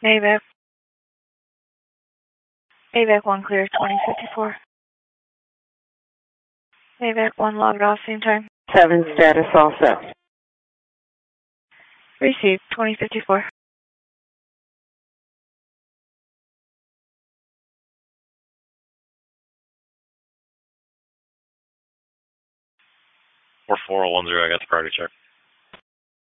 AVAC. AVAC 1 clear 2054. AVAC 1 logged off same time. 7 status all set. Received 2054. Or 4010, I got the priority check.